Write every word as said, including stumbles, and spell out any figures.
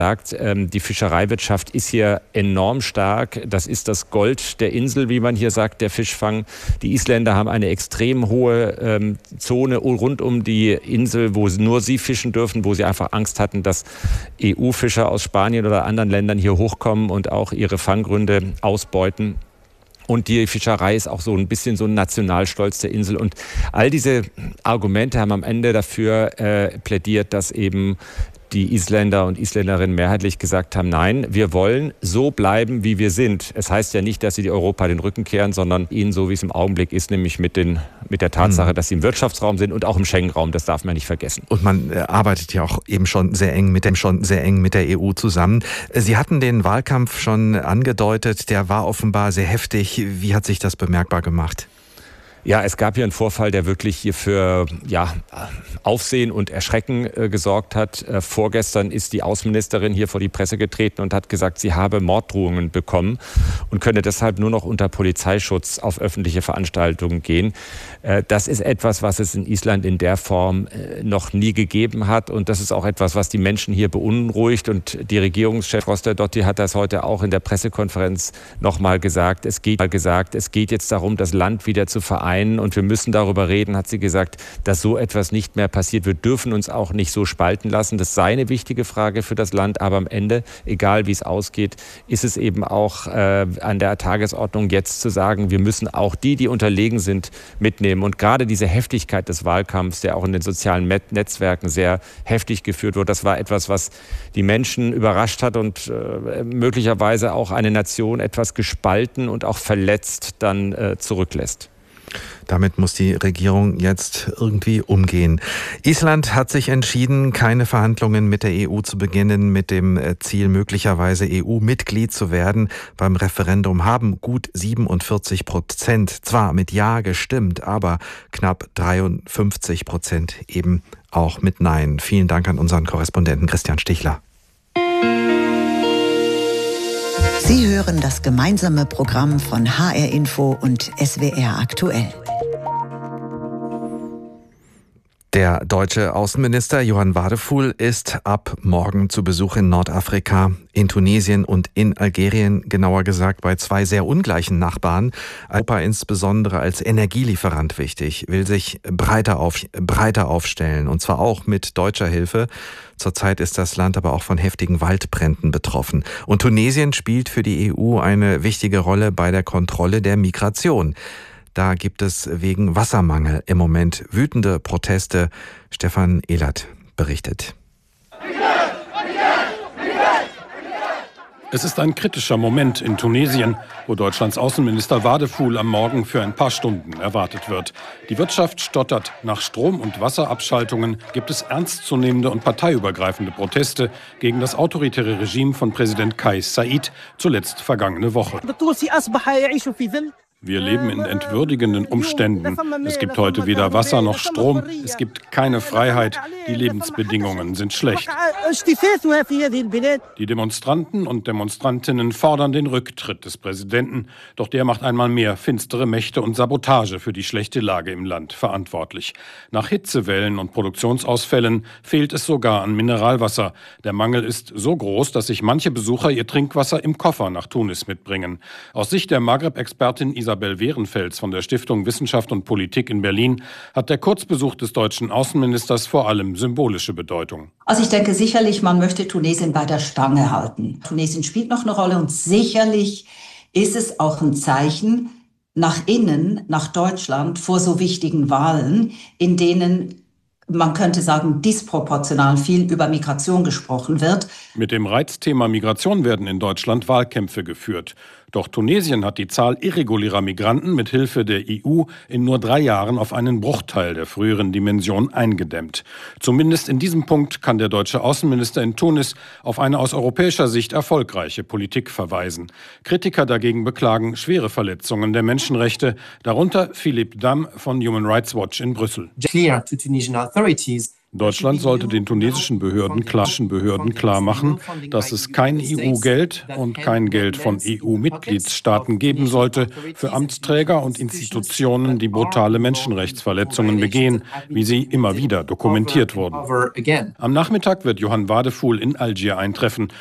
sagt, die Fischereiwirtschaft ist hier enorm stark. Das ist das Gold der Insel, wie man hier sagt, der Fischfang. Die Isländer haben eine extrem hohe ähm, Zone rund um die Insel, wo nur sie fischen dürfen, wo sie einfach Angst hatten, dass E U-Fischer aus Spanien oder anderen Ländern hier hochkommen und auch ihre Fanggründe ausbeuten. Und die Fischerei ist auch so ein bisschen so ein Nationalstolz der Insel. Und all diese Argumente haben am Ende dafür äh, plädiert, dass eben die Isländer und Isländerinnen mehrheitlich gesagt haben, nein, wir wollen so bleiben, wie wir sind. Es heißt ja nicht, dass sie die Europa den Rücken kehren, sondern ihnen so, wie es im Augenblick ist, nämlich mit, den, mit der Tatsache, mhm. dass sie im Wirtschaftsraum sind und auch im Schengen-Raum. Das darf man nicht vergessen. Und man arbeitet ja auch eben schon sehr eng mit dem schon sehr eng mit der E U zusammen. Sie hatten den Wahlkampf schon angedeutet, der war offenbar sehr heftig. Wie hat sich das bemerkbar gemacht? Ja, es gab hier einen Vorfall, der wirklich hier für ja, Aufsehen und Erschrecken äh, gesorgt hat. Äh, vorgestern ist die Außenministerin hier vor die Presse getreten und hat gesagt, sie habe Morddrohungen bekommen und könne deshalb nur noch unter Polizeischutz auf öffentliche Veranstaltungen gehen. Äh, das ist etwas, was es in Island in der Form äh, noch nie gegeben hat. Und das ist auch etwas, was die Menschen hier beunruhigt. Und die Regierungschef Rostadottir hat das heute auch in der Pressekonferenz nochmal gesagt. Es geht, gesagt, es geht jetzt darum, das Land wieder zu vereinen. Und wir müssen darüber reden, hat sie gesagt, dass so etwas nicht mehr passiert. Wir dürfen uns auch nicht so spalten lassen. Das sei eine wichtige Frage für das Land. Aber am Ende, egal wie es ausgeht, ist es eben auch äh, an der Tagesordnung jetzt zu sagen, wir müssen auch die, die unterlegen sind, mitnehmen. Und gerade diese Heftigkeit des Wahlkampfs, der auch in den sozialen Netzwerken sehr heftig geführt wurde, das war etwas, was die Menschen überrascht hat und äh, möglicherweise auch eine Nation etwas gespalten und auch verletzt dann äh, zurücklässt. Damit muss die Regierung jetzt irgendwie umgehen. Island hat sich entschieden, keine Verhandlungen mit der E U zu beginnen, mit dem Ziel, möglicherweise E U-Mitglied zu werden. Beim Referendum haben gut siebenundvierzig Prozent zwar mit Ja gestimmt, aber knapp dreiundfünfzig Prozent eben auch mit Nein. Vielen Dank an unseren Korrespondenten Christian Stichler. Sie hören das gemeinsame Programm von H R Info und S W R aktuell. Der deutsche Außenminister Johann Wadephul ist ab morgen zu Besuch in Nordafrika, in Tunesien und in Algerien, genauer gesagt bei zwei sehr ungleichen Nachbarn. Europa insbesondere als Energielieferant wichtig, will sich breiter, auf, breiter aufstellen, und zwar auch mit deutscher Hilfe. Zurzeit ist das Land aber auch von heftigen Waldbränden betroffen. Und Tunesien spielt für die E U eine wichtige Rolle bei der Kontrolle der Migration. Da gibt es wegen Wassermangel im Moment wütende Proteste. Stefan Ehlert berichtet. Es ist ein kritischer Moment in Tunesien, wo Deutschlands Außenminister Wadephul am Morgen für ein paar Stunden erwartet wird. Die Wirtschaft stottert. Nach Strom- und Wasserabschaltungen gibt es ernstzunehmende und parteiübergreifende Proteste gegen das autoritäre Regime von Präsident Kais Saied, zuletzt vergangene Woche. Wir leben in entwürdigenden Umständen. Es gibt heute weder Wasser noch Strom. Es gibt keine Freiheit. Die Lebensbedingungen sind schlecht. Die Demonstranten und Demonstrantinnen fordern den Rücktritt des Präsidenten. Doch der macht einmal mehr finstere Mächte und Sabotage für die schlechte Lage im Land verantwortlich. Nach Hitzewellen und Produktionsausfällen fehlt es sogar an Mineralwasser. Der Mangel ist so groß, dass sich manche Besucher ihr Trinkwasser im Koffer nach Tunis mitbringen. Aus Sicht der Maghreb-Expertin Isabel Wehrenfels von der Stiftung Wissenschaft und Politik in Berlin hat der Kurzbesuch des deutschen Außenministers vor allem symbolische Bedeutung. Also ich denke sicherlich, man möchte Tunesien bei der Stange halten. Tunesien spielt noch eine Rolle und sicherlich ist es auch ein Zeichen nach innen, nach Deutschland vor so wichtigen Wahlen, in denen man könnte sagen, disproportional viel über Migration gesprochen wird. Mit dem Reizthema Migration werden in Deutschland Wahlkämpfe geführt. Doch Tunesien hat die Zahl irregulärer Migranten mit Hilfe der E U in nur drei Jahren auf einen Bruchteil der früheren Dimension eingedämmt. Zumindest in diesem Punkt kann der deutsche Außenminister in Tunis auf eine aus europäischer Sicht erfolgreiche Politik verweisen. Kritiker dagegen beklagen schwere Verletzungen der Menschenrechte, darunter Philippe Dam von Human Rights Watch in Brüssel. Clear to Tunisian authorities Deutschland sollte den tunesischen Behörden klar, Behörden klar machen, dass es kein E U-Geld und kein Geld von E U-Mitgliedstaaten geben sollte für Amtsträger und Institutionen, die brutale Menschenrechtsverletzungen begehen, wie sie immer wieder dokumentiert wurden. Am Nachmittag wird Johann Wadephul in Algier eintreffen.